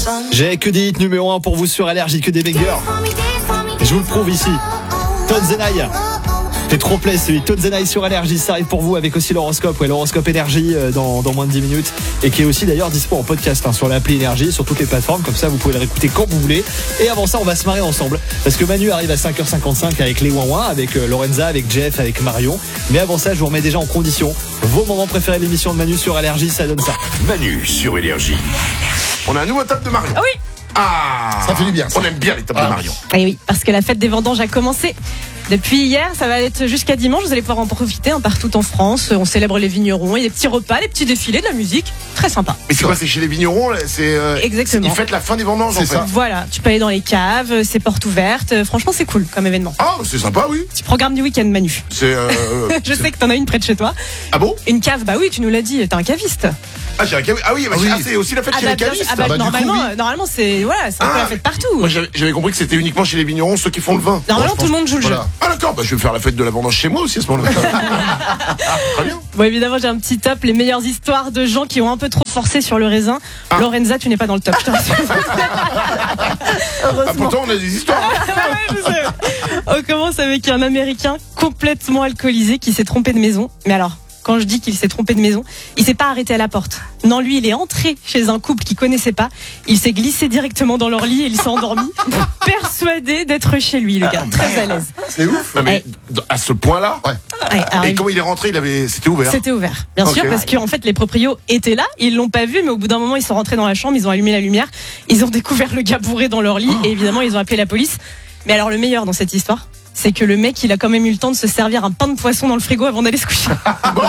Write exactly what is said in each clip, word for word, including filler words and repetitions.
J'ai que des hits numéro un pour vous sur Allergie, que des bangers. Et je vous le prouve ici. Tonzenai. C'est trop plaisir, celui Tonzenai sur Allergie, ça arrive pour vous avec aussi l'horoscope, ouais, l'horoscope Énergie dans, dans moins de dix minutes et qui est aussi d'ailleurs dispo en podcast hein, sur l'appli Énergie, sur toutes les plateformes, comme ça vous pouvez le réécouter quand vous voulez. Et avant ça, on va se marrer ensemble parce que Manu arrive à cinq heures cinquante-cinq avec les Ouin Ouin, avec euh, Lorenza, avec Jeff, avec Marion. Mais avant ça, je vous remets déjà en condition vos moments préférés de l'émission de Manu sur Allergie, ça donne ça. Manu sur Énergie. On a un nouveau top de Marion. Ah oui. Ah, ça fait du bien. Ça. On aime bien les tops ah. de Marion. Et oui, parce que la fête des vendanges a commencé. Depuis hier, ça va être jusqu'à dimanche. Vous allez pouvoir en profiter hein, partout en France. On célèbre les vignerons, il y a des petits repas, des petits défilés, de la musique. Très sympa. Mais c'est quoi, c'est chez les vignerons là, c'est, euh, Exactement. Ils fêtent la fin des vendanges c'est en fait. ça. Voilà, tu peux aller dans les caves, c'est portes ouvertes. Franchement, c'est cool comme événement. Ah, c'est sympa, oui. Petit programme du week-end, Manu. C'est. Euh, Je c'est... sais que t'en as une près de chez toi. Ah bon? Une cave, bah oui, tu nous l'as dit, t'es un caviste. Ah, j'ai un cavi... ah oui, bah, Ah oui. ah, c'est aussi la fête Ah chez bah, les bien- cavistes. ah bah, Bah, du normalement, coup, oui. euh, normalement c'est voilà, c'est un peu Ah, la fête partout. Moi j'avais, j'avais compris que c'était uniquement chez les vignerons, ceux qui font le vin. Normalement, Moi, je tout le monde joue le jeu. Voilà. Ah d'accord, bah je vais faire la fête de la vendange chez moi aussi à ce moment-là. Très bien. Bon, évidemment, j'ai un petit top, les meilleures histoires de gens qui ont un peu trop forcé sur le raisin. Ah. Lorenza, tu n'es pas dans le top. Je te rassure. Ah, Heureusement. pourtant on a des histoires. Ouais, je sais. On commence avec un Américain complètement alcoolisé qui s'est trompé de maison. Mais alors, quand je dis qu'il s'est trompé de maison, il s'est pas arrêté à la porte. Non, lui, il est entré chez un couple qu'il connaissait pas. Il s'est glissé directement dans leur lit et il s'est endormi, persuadé d'être chez lui, le gars, très à l'aise. C'est ouf. Non, mais à ce point-là. Ouais. Ouais, alors, Et il- comment il est rentré, il avait, c'était ouvert. C'était ouvert, bien Ok. sûr, parce qu'en fait les proprios étaient là, ils l'ont pas vu, mais au bout d'un moment ils sont rentrés dans la chambre, ils ont allumé la lumière, ils ont découvert le gars bourré dans leur lit et évidemment ils ont appelé la police. Mais alors le meilleur dans cette histoire, c'est que le mec il a quand même eu le temps de se servir un pain de poisson dans le frigo avant d'aller se coucher. Bon.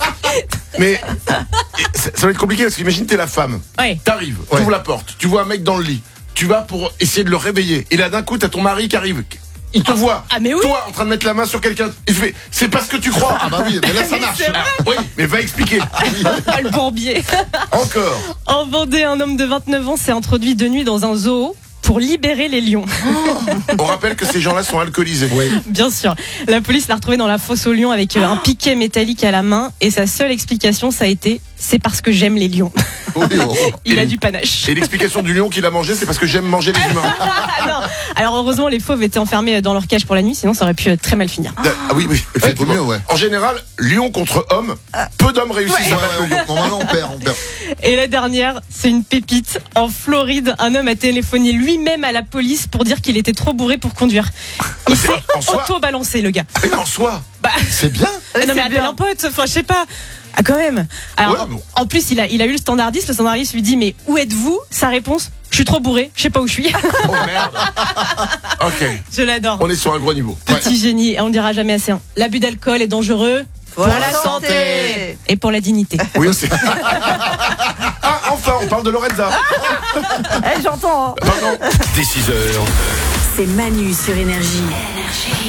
Mais ça, ça va être compliqué parce qu'imagine t'es la femme. Ouais. T'arrives, Ouais. t'ouvres la porte, tu vois un mec dans le lit, tu vas pour essayer de le réveiller. Et là d'un coup t'as ton mari qui arrive. Il te voit, ah, mais oui. toi en train de mettre la main sur quelqu'un. Il fait, c'est pas ce que tu crois. Ah bah oui, mais là ça marche. C'est vrai. Ah, oui, mais va expliquer. Ah, le bourbier. Encore. En Vendée, un homme de vingt-neuf ans s'est introduit de nuit dans un zoo pour libérer les lions. On rappelle que ces gens-là sont alcoolisés. Oui. Bien sûr. La police l'a retrouvé dans la fosse aux lions avec euh, un piquet métallique à la main et sa seule explication ça a été c'est parce que j'aime les lions. Oui, oh. Il a Et- du panache. Et l'explication du lion qu'il a mangé, c'est parce que j'aime manger les humains. Ah, non. Alors heureusement les fauves étaient enfermés dans leur cage pour la nuit, sinon ça aurait pu euh, très mal finir. Ah oui, oui, effectivement. vaut mieux, ouais. En général, lion contre homme, peu d'hommes réussissent Ouais, à battre le ouais, lion. ouais. Normalement on perd, on perd. Et la dernière, c'est une pépite. En Floride, un homme a téléphoné lui-même à la police pour dire qu'il était trop bourré pour conduire. Il c'est- s'est en soi- auto-balancé le gars. Mais en soi, Bah, C'est bien. non mais appelle un pote, enfin je sais pas. Ah quand même. Alors, Ouais, bon. en plus il a, il a eu le standardiste, le standardiste lui dit mais où êtes-vous? Sa réponse, je suis trop bourré, je sais pas où je suis. oh merde. Ok, Je l'adore. on est sur un gros niveau. Petit génie, et on ne dira jamais assez. hein. L'abus d'alcool est dangereux. Pour la santé. Et pour la dignité. Oui, aussi. Ah, enfin, on parle de Lorenza. Eh, j'entends. hein. Pardon. Dès six heures. C'est Manu sur Énergie.